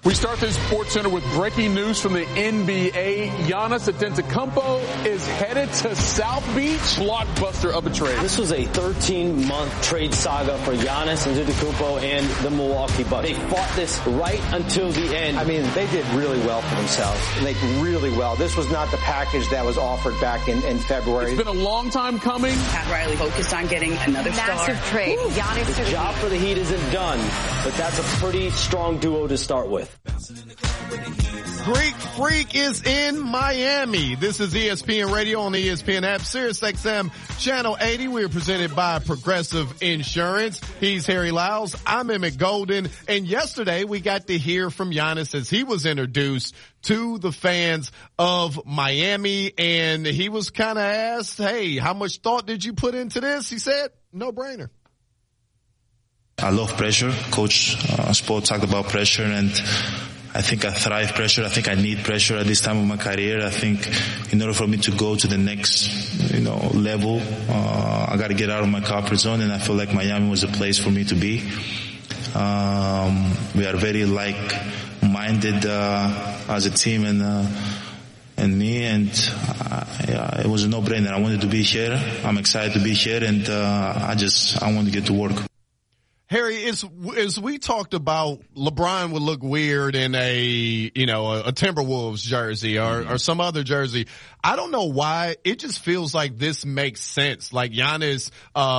We start this Sports Center with breaking news from the NBA. Giannis Antetokounmpo is headed to South Beach. Blockbuster of a trade. This was a 13-month trade saga for Giannis Antetokounmpo and the Milwaukee Bucks. They fought this right until the end. I mean, they did really well for themselves. Like, really well. This was not the package that was offered back in February. It's been a long time coming. Pat Riley focused on getting another massive trade. Giannis the job for the Heat isn't done, but that's a pretty strong duo to start with. Greek Freak is in Miami. This is ESPN Radio on the ESPN app, SiriusXM Channel 80. We are presented by Progressive Insurance. He's Harry Lyles. I'm Emmett Golden. And yesterday we got to hear from Giannis as he was introduced to the fans of Miami. And he was kind of asked, hey, how much thought did you put into this? He said, no brainer. I love pressure. Coach Spo talked about pressure, and I think I thrive pressure. I think I need pressure at this time of my career. I think in order for me to go to the next, level, I got to get out of my comfort zone, and I feel like Miami was a place for me to be. We are very like-minded as a team, and me, and it was a no-brainer. I wanted to be here. I'm excited to be here, and I want to get to work. Harry, as we talked about, LeBron would look weird in a Timberwolves jersey or some other jersey. I don't know why. It just feels like this makes sense. Like Giannis,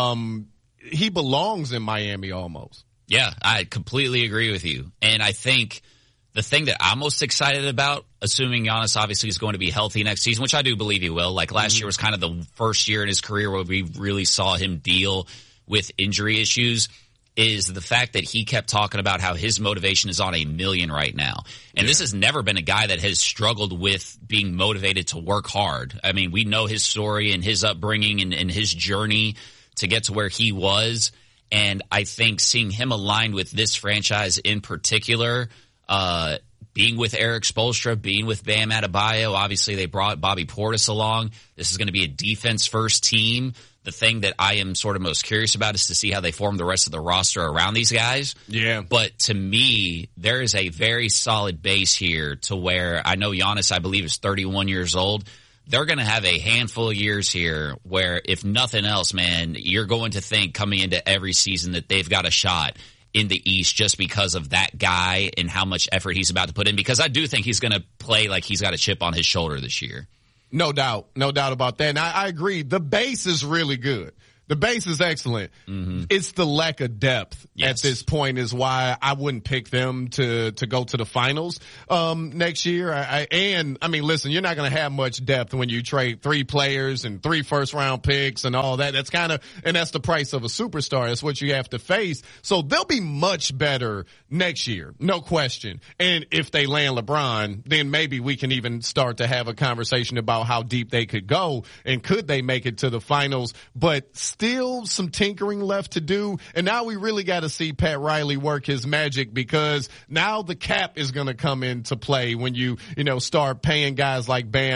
he belongs in Miami almost. Yeah, I completely agree with you. And I think the thing that I'm most excited about, assuming Giannis obviously is going to be healthy next season, which I do believe he will. Like last year was kind of the first year in his career where we really saw him deal with injury issues. Is the fact that he kept talking about how his motivation is on 1,000,000 right now. And this has never been a guy that has struggled with being motivated to work hard. I mean, we know his story and his upbringing and his journey to get to where he was. And I think seeing him aligned with this franchise in particular, being with Eric Spoelstra, being with Bam Adebayo, obviously they brought Bobby Portis along. This is going to be a defense-first team. The thing that I am sort of most curious about is to see how they form the rest of the roster around these guys. Yeah. But to me, there is a very solid base here to where I know Giannis, I believe, is 31 years old. They're going to have a handful of years here where, if nothing else, man, you're going to think coming into every season that they've got a shot in the East just because of that guy and how much effort he's about to put in. Because I do think he's going to play like he's got a chip on his shoulder this year. No doubt about that. And I agree. The base is really good. The base is excellent. Mm-hmm. It's the lack of depth at this point is why I wouldn't pick them to go to the finals next year. Listen, you're not going to have much depth when you trade 3 players and 3 first-round picks and all that. And that's the price of a superstar. That's what you have to face. So they'll be much better next year, no question. And if they land LeBron, then maybe we can even start to have a conversation about how deep they could go and could they make it to the finals. But still some tinkering left to do. And now we really got to see Pat Riley work his magic, because now the cap is going to come into play when you start paying guys like Bam